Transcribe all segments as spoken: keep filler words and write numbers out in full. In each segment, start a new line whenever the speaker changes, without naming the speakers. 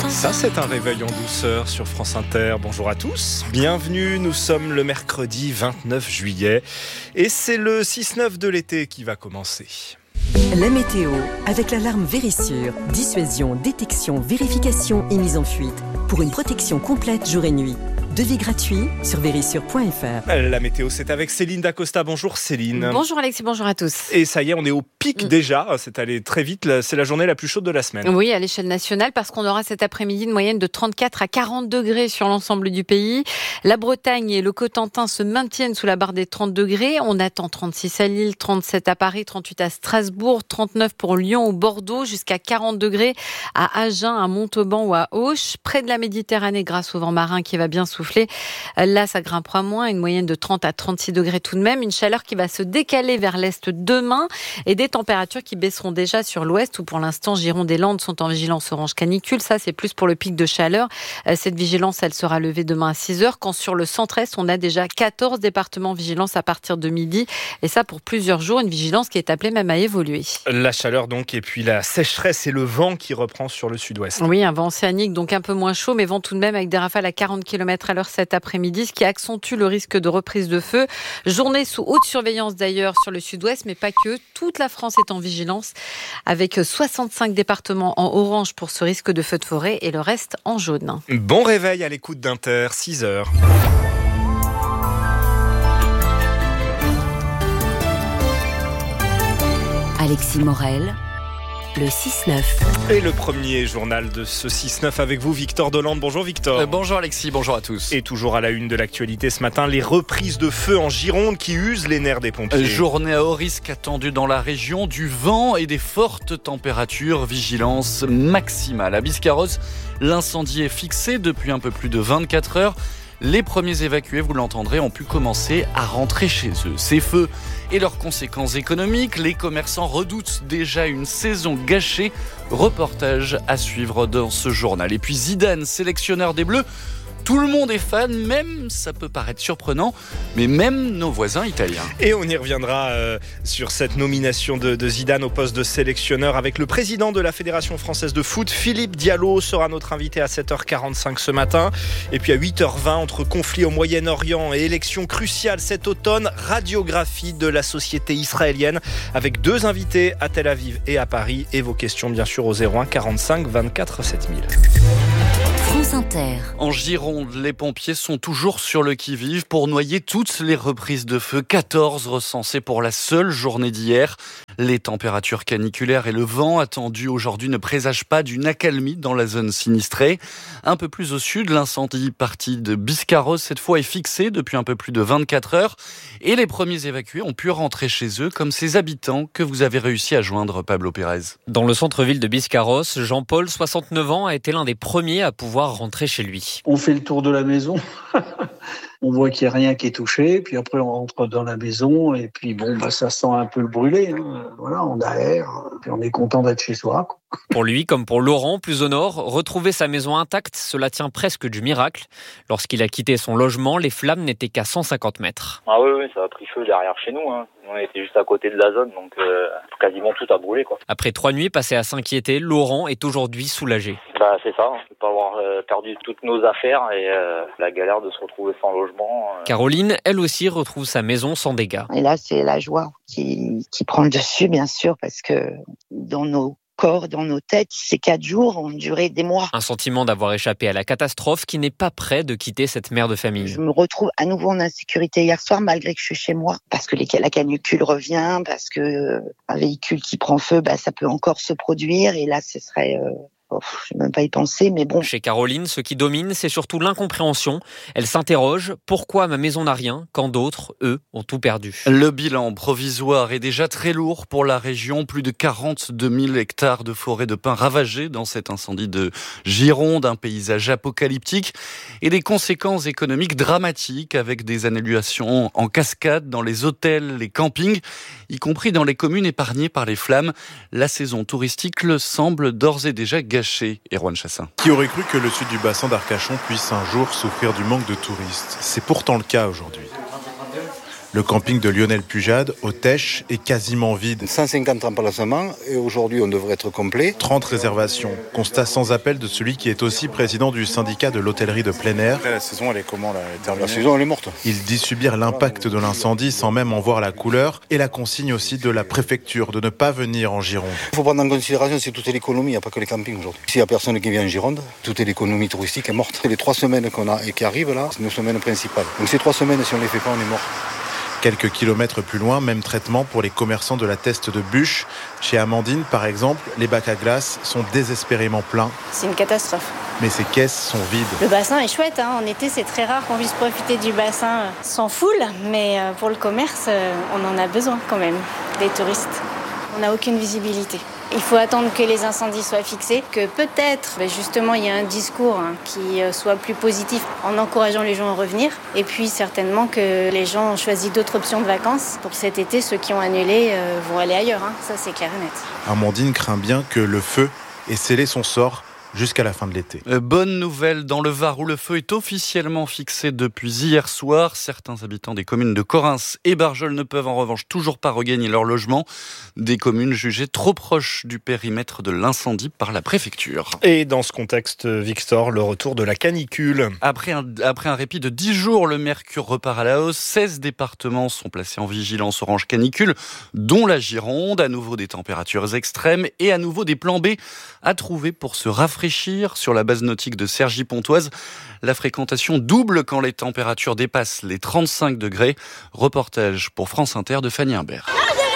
Ça, c'est un réveil en douceur sur France Inter. Bonjour à tous, bienvenue. Nous sommes le mercredi vingt-neuf juillet et c'est le six neuf de l'été qui va commencer.
La météo avec l'alarme Vérissure. Dissuasion, détection, vérification et mise en fuite. Pour une protection complète jour et nuit. Devis gratuit sur vérissure point f r.
La météo, c'est avec Céline Dacosta. Bonjour Céline.
Bonjour Alexis, bonjour à tous.
Et ça y est, on est au pic mmh. déjà. C'est allé très vite. C'est la journée la plus chaude de la semaine.
Oui, à l'échelle nationale, parce qu'on aura cet après-midi une moyenne de trente-quatre à quarante degrés sur l'ensemble du pays. La Bretagne et le Cotentin se maintiennent sous la barre des trente degrés. On attend trente-six à Lille, trente-sept à Paris, trente-huit à Strasbourg, trente-neuf pour Lyon ou Bordeaux, jusqu'à quarante degrés à Agen, à Montauban ou à Auch. Près de la Méditerranée, grâce au vent marin qui va bien souffler. Là, ça grimpera moins, une moyenne de trente à trente-six degrés tout de même. Une chaleur qui va se décaler vers l'est demain et des températures qui baisseront déjà sur l'ouest où pour l'instant Gironde et Landes sont en vigilance orange canicule. Ça, c'est plus pour le pic de chaleur. Cette vigilance, elle sera levée demain à six heures quand sur le centre-est, on a déjà quatorze départements en vigilance à partir de midi. Et ça, pour plusieurs jours, une vigilance qui est appelée même à évoluer.
La chaleur donc et puis la sécheresse et le vent qui reprend sur le sud-ouest.
Oui, un vent océanique donc un peu moins chaud, mais vent tout de même avec des rafales à quarante kilomètres à l'heure cet après-midi, ce qui accentue le risque de reprise de feu. Journée sous haute surveillance d'ailleurs sur le sud-ouest, mais pas que. Toute la France est en vigilance avec soixante-cinq départements en orange pour ce risque de feu de forêt et le reste en jaune.
Bon réveil à l'écoute d'Inter, six heures.
Alexis Morel, le six neuf.
Et le premier journal de ce six neuf avec vous, Victor Dolande. Bonjour Victor.
Euh, bonjour Alexis, bonjour à tous.
Et toujours à la une de l'actualité ce matin, les reprises de feu en Gironde qui usent les nerfs des pompiers.
Journée à haut risque attendue dans la région, du vent et des fortes températures, vigilance maximale. À Biscarrosse, l'incendie est fixé depuis un peu plus de vingt-quatre heures. Les premiers évacués, vous l'entendrez, ont pu commencer à rentrer chez eux. Ces feux et leurs conséquences économiques, les commerçants redoutent déjà une saison gâchée. Reportage à suivre dans ce journal. Et puis Zidane, sélectionneur des Bleus, tout le monde est fan, même, ça peut paraître surprenant, mais même nos voisins italiens.
Et on y reviendra euh, sur cette nomination de, de Zidane au poste de sélectionneur avec le président de la Fédération française de foot, Philippe Diallo, sera notre invité à sept heures quarante-cinq ce matin. Et puis à huit heures vingt, entre conflits au Moyen-Orient et élections cruciales cet automne, radiographie de la société israélienne avec deux invités à Tel Aviv et à Paris. Et vos questions bien sûr au zéro un quarante-cinq vingt-quatre sept mille.
France Inter.
En Gironde, les pompiers sont toujours sur le qui-vive pour noyer toutes les reprises de feu. quatorze recensées pour la seule journée d'hier. Les températures caniculaires et le vent attendu aujourd'hui ne présagent pas d'une accalmie dans la zone sinistrée. Un peu plus au sud, l'incendie parti de Biscarrosse cette fois est fixé depuis un peu plus de vingt-quatre heures. Et les premiers évacués ont pu rentrer chez eux, comme ces habitants que vous avez réussi à joindre, Pablo Pérez.
Dans le centre-ville de Biscarrosse, Jean-Paul, soixante-neuf ans, a été l'un des premiers à pouvoir rentrer chez lui.
On fait le tour de la maison. On voit qu'il n'y a rien qui est touché, puis après on rentre dans la maison et puis bon, bah, ça sent un peu le brûlé. Hein. Voilà, on aère, puis on est content d'être chez soi. Quoi.
Pour lui, comme pour Laurent, plus au nord, retrouver sa maison intacte, cela tient presque du miracle. Lorsqu'il a quitté son logement, les flammes n'étaient qu'à cent cinquante mètres.
Ah oui, oui, ça a pris feu derrière chez nous. Hein. On était juste à côté de la zone, donc euh, quasiment tout a brûlé. Quoi.
Après trois nuits passées à s'inquiéter, Laurent est aujourd'hui soulagé.
Bah, c'est ça, on peut pas avoir euh, perdu toutes nos affaires et euh, la galère de se retrouver sans logement. Euh...
Caroline, elle aussi, retrouve sa maison sans dégâts.
Et là, c'est la joie qui, qui prend le dessus, bien sûr, parce que dans nos corps, dans nos têtes, ces quatre jours ont duré des mois.
Un sentiment d'avoir échappé à la catastrophe qui n'est pas prêt de quitter cette mère de famille.
Je me retrouve à nouveau en insécurité hier soir, malgré que je suis chez moi, parce que les, la canicule revient, parce que euh, un véhicule qui prend feu, bah, ça peut encore se produire, et là, ce serait... Euh, Oh, je n'ai même pas y penser, mais bon.
Chez Caroline, ce qui domine, c'est surtout l'incompréhension. Elle s'interroge, pourquoi ma maison n'a rien quand d'autres, eux, ont tout perdu.
Le bilan provisoire est déjà très lourd pour la région. Plus de quarante-deux mille hectares de forêt de pins ravagés dans cet incendie de Gironde, un paysage apocalyptique et des conséquences économiques dramatiques avec des annulations en cascade dans les hôtels, les campings, y compris dans les communes épargnées par les flammes. La saison touristique le semble d'ores et déjà gâché. Erwan Chassin.
Qui aurait cru que le sud du bassin d'Arcachon puisse un jour souffrir du manque de touristes ? C'est pourtant le cas aujourd'hui. Le camping de Lionel Pujade, au Tèche, est quasiment vide.
cent cinquante remplacements et aujourd'hui on devrait être complet.
trente réservations. Constat sans appel de celui qui est aussi président du syndicat de l'hôtellerie de plein air.
La saison elle est comment là ? La saison elle est morte.
Il dit subir l'impact de l'incendie sans même en voir la couleur et la consigne aussi de la préfecture de ne pas venir en Gironde.
Il faut prendre en considération c'est toute l'économie, il n'y a pas que les campings aujourd'hui. S'il n'y a personne qui vient en Gironde, toute l'économie touristique est morte. Les trois semaines qu'on a et qui arrivent là, c'est nos semaines principales. Donc ces trois semaines, si on ne les fait pas, on est mort.
Quelques kilomètres plus loin, même traitement pour les commerçants de la Teste de Bûche. Chez Amandine, par exemple, les bacs à glace sont désespérément pleins.
C'est une catastrophe.
Mais ces caisses sont vides.
Le bassin est chouette, hein. En été c'est très rare qu'on puisse profiter du bassin sans foule, mais pour le commerce, on en a besoin quand même, des touristes. On n'a aucune visibilité. Il faut attendre que les incendies soient fixés, que peut-être, justement, il y a un discours hein, qui soit plus positif en encourageant les gens à revenir. Et puis, certainement que les gens ont choisi d'autres options de vacances. Pour cet été, ceux qui ont annulé euh, vont aller ailleurs. Hein. Ça, c'est clair et net.
Amandine craint bien que le feu ait scellé son sort jusqu'à la fin de l'été.
Bonne nouvelle dans le Var où le feu est officiellement fixé depuis hier soir. Certains habitants des communes de Correns et Barjol ne peuvent en revanche toujours pas regagner leur logement. Des communes jugées trop proches du périmètre de l'incendie par la préfecture.
Et dans ce contexte, Victor, le retour de la canicule.
Après un, après un répit de dix jours, le mercure repart à la hausse. seize départements sont placés en vigilance orange canicule, dont la Gironde. À nouveau des températures extrêmes et à nouveau des plans B à trouver pour se rafraîchir. Sur la base nautique de Cergy-Pontoise, la fréquentation double quand les températures dépassent les trente-cinq degrés. Reportage pour France Inter de Fanny Imbert.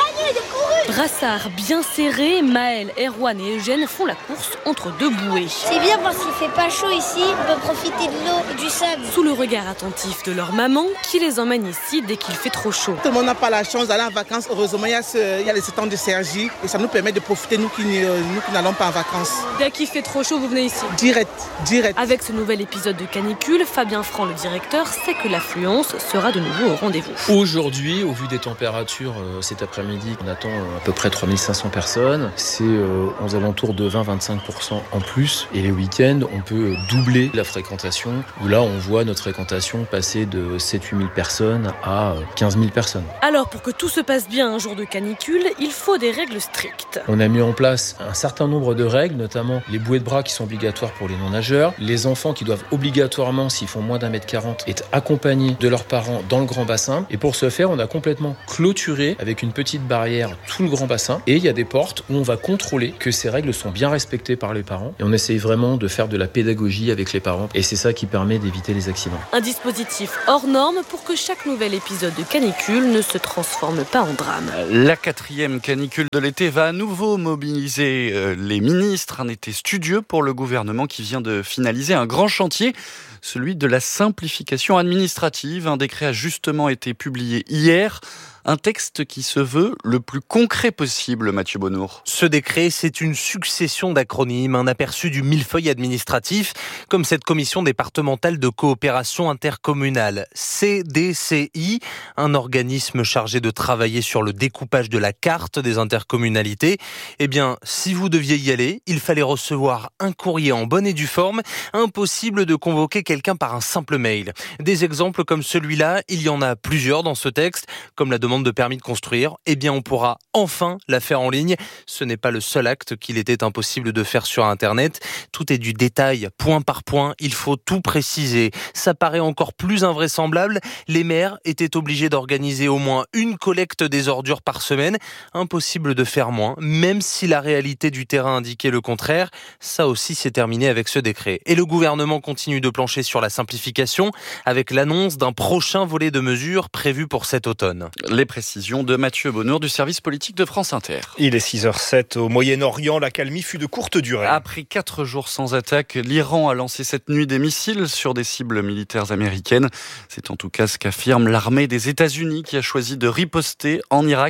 Brassard bien serré, Maël, Erwan et Eugène font la course entre deux bouées.
C'est bien parce qu'il fait pas chaud ici, on peut profiter de l'eau et du sable.
Sous le regard attentif de leur maman qui les emmène ici dès qu'il fait trop chaud.
Tout le monde n'a pas la chance d'aller en vacances. Heureusement, il y a, ce, il y a les étangs de Cergy et ça nous permet de profiter, nous qui, nous qui n'allons pas en vacances.
Dès qu'il fait trop chaud, vous venez ici ?
Direct, direct.
Avec ce nouvel épisode de canicule, Fabien Franc, le directeur, sait que l'affluence sera de nouveau au rendez-vous.
Aujourd'hui, au vu des températures, euh, cet après-midi, on attend euh, à peu près trois mille cinq cents personnes. C'est euh, aux alentours de vingt à vingt-cinq pour cent en plus. Et les week-ends, on peut doubler la fréquentation, où là, on voit notre fréquentation passer de sept à huit mille personnes à quinze mille personnes.
Alors, pour que tout se passe bien un jour de canicule, il faut des règles strictes.
On a mis en place un certain nombre de règles, notamment les bouées de bras qui sont obligatoires pour les non-nageurs, les enfants qui doivent obligatoirement, s'ils font moins d'un mètre quarante, être accompagnés de leurs parents dans le grand bassin. Et pour ce faire, on a complètement clôturé avec une petite barrière tout le grand bassin. Et il y a des portes où on va contrôler que ces règles sont bien respectées par les parents. Et on essaye vraiment de faire de la pédagogie avec les parents. Et c'est ça qui permet d'éviter les accidents.
Un dispositif hors norme pour que chaque nouvel épisode de canicule ne se transforme pas en drame.
La quatrième canicule de l'été va à nouveau mobiliser les ministres. Un été studieux pour le gouvernement qui vient de finaliser un grand chantier, celui de la simplification administrative. Un décret a justement été publié hier. Un texte qui se veut le plus concret possible, Mathieu Bonnour.
Ce décret, c'est une succession d'acronymes, un aperçu du millefeuille administratif, comme cette commission départementale de coopération intercommunale, C D C I, un organisme chargé de travailler sur le découpage de la carte des intercommunalités. Eh bien, si vous deviez y aller, il fallait recevoir un courrier en bonne et due forme, impossible de convoquer quelqu'un par un simple mail. Des exemples comme celui-là, il y en a plusieurs dans ce texte, comme la demande de permis de construire, eh bien on pourra enfin la faire en ligne. Ce n'est pas le seul acte qu'il était impossible de faire sur Internet. Tout est du détail, point par point, il faut tout préciser. Ça paraît encore plus invraisemblable. Les maires étaient obligés d'organiser au moins une collecte des ordures par semaine. Impossible de faire moins, même si la réalité du terrain indiquait le contraire. Ça aussi c'est terminé avec ce décret. Et le gouvernement continue de plancher sur la simplification avec l'annonce d'un prochain volet de mesures prévu pour cet automne.
Les précisions de Mathieu Bonnour du service politique de France Inter.
Il est six heures zéro sept au Moyen-Orient. La calmie fut de courte durée.
Après quatre jours sans attaque, l'Iran a lancé cette nuit des missiles sur des cibles militaires américaines. C'est en tout cas ce qu'affirme l'armée des États-Unis qui a choisi de riposter en Irak.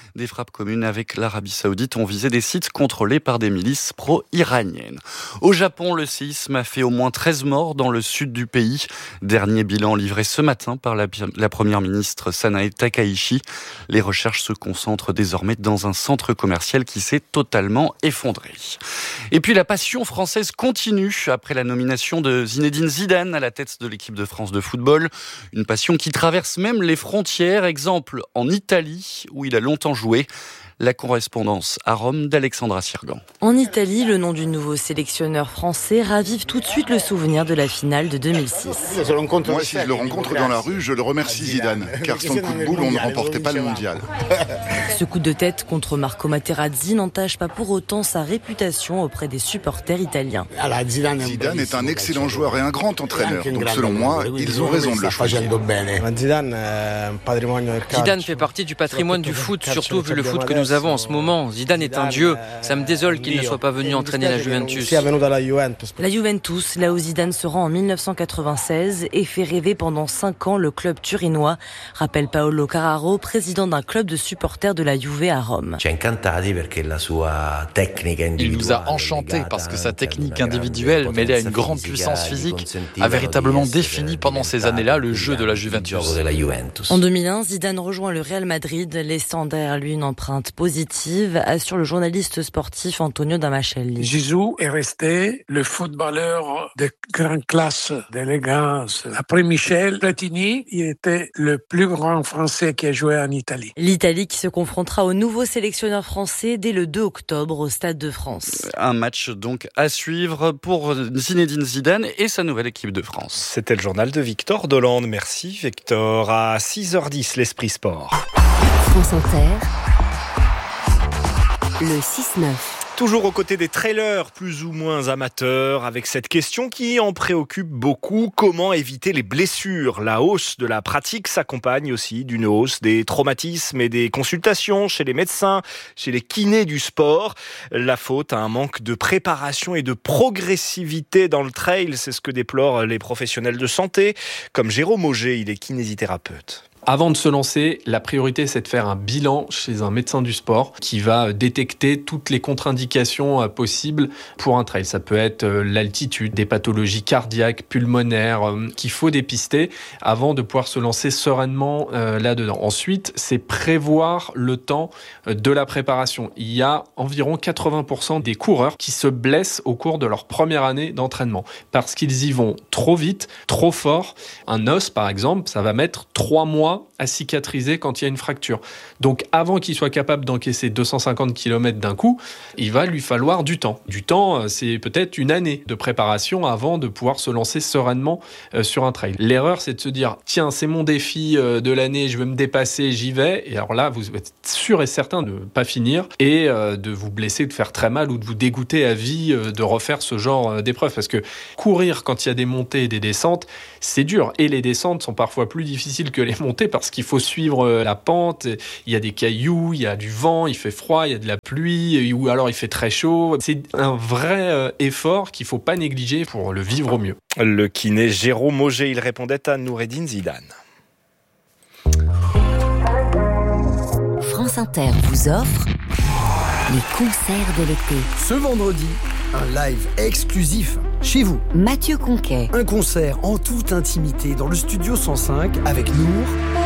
Des frappes communes avec l'Arabie Saoudite ont visé des sites contrôlés par des milices pro-iraniennes. Au Japon, le séisme a fait au moins treize morts dans le sud du pays. Dernier bilan livré ce matin par la, la première ministre Sanae Takaichi. Les recherches se concentrent désormais dans un centre commercial qui s'est totalement effondré. Et puis la passion française continue après la nomination de Zinedine Zidane à la tête de l'équipe de France de football. Une passion qui traverse même les frontières. Exemple en Italie où il a longtemps joué. La correspondance à Rome d'Alexandra Sirgan.
En Italie, le nom du nouveau sélectionneur français ravive tout de suite le souvenir de la finale de deux mille six.
Moi, si je le rencontre dans la rue, je le remercie Zidane, car sans coup de boule, on ne remportait pas le mondial.
Ce coup de tête contre Marco Materazzi n'entache pas pour autant sa réputation auprès des supporters italiens.
Zidane est un excellent joueur et un grand entraîneur, donc selon moi, ils ont raison de le choisir.
Zidane fait partie du patrimoine du foot, surtout vu le foot que nous avons en ce moment. Zidane est un dieu. Ça me désole qu'il ne soit pas venu entraîner la Juventus.
La Juventus, là où Zidane se rend en mille neuf cent quatre-vingt-seize et fait rêver pendant cinq ans le club turinois, rappelle Paolo Carraro, président d'un club de supporters de la Juve à Rome.
Il nous a enchantés parce que sa technique individuelle, mêlée à une grande puissance physique, a véritablement défini pendant ces années-là le jeu de la Juventus.
En deux mille un, Zidane rejoint le Real Madrid, laissant derrière lui une empreinte positive, assure le journaliste sportif Antonio Damascelli.
Zizou est resté le footballeur de grande classe, d'élégance. Après Michel Platini, il était le plus grand Français qui a joué en Italie.
L'Italie qui se confrontera au nouveau sélectionneur français dès le deux octobre au Stade de France.
Un match donc à suivre pour Zinedine Zidane et sa nouvelle équipe de France.
C'était le journal de Victor Dolande. Merci Victor. À six heures dix, l'Esprit Sport.
France Inter. Le six neuf.
Toujours aux côtés des trailers plus ou moins amateurs, avec cette question qui en préoccupe beaucoup. Comment éviter les blessures ? La hausse de la pratique s'accompagne aussi d'une hausse des traumatismes et des consultations chez les médecins, chez les kinés du sport. La faute à un manque de préparation et de progressivité dans le trail, c'est ce que déplorent les professionnels de santé, comme Jérôme Auger, il est kinésithérapeute.
Avant de se lancer, la priorité, c'est de faire un bilan chez un médecin du sport qui va détecter toutes les contre-indications possibles pour un trail. Ça peut être l'altitude, des pathologies cardiaques, pulmonaires, qu'il faut dépister avant de pouvoir se lancer sereinement là-dedans. Ensuite, c'est prévoir le temps de la préparation. Il y a environ quatre-vingts pour cent des coureurs qui se blessent au cours de leur première année d'entraînement parce qu'ils y vont trop vite, trop fort. Un os, par exemple, ça va mettre trois mois à cicatriser quand il y a une fracture. Donc avant qu'il soit capable d'encaisser deux cent cinquante kilomètres d'un coup, il va lui falloir du temps. Du temps, c'est peut-être une année de préparation avant de pouvoir se lancer sereinement sur un trail. L'erreur, c'est de se dire « Tiens, c'est mon défi de l'année, je veux me dépasser, j'y vais ». Et alors là, vous êtes sûr et certain de ne pas finir et de vous blesser, de faire très mal ou de vous dégoûter à vie de refaire ce genre d'épreuve. Parce que courir quand il y a des montées et des descentes, c'est dur. Et les descentes sont parfois plus difficiles que les montées parce qu'il faut suivre la pente, il y a des cailloux, il y a du vent, il fait froid, il y a de la pluie, ou alors il fait très chaud. C'est un vrai effort qu'il ne faut pas négliger pour le vivre au mieux.
Le kiné Jérôme Auger, il répondait à Noureddine Zidane.
France Inter vous offre les concerts de l'été.
Ce vendredi, un live exclusif chez vous.
Mathieu Conquet.
Un concert en toute intimité dans le studio cent cinq avec Nour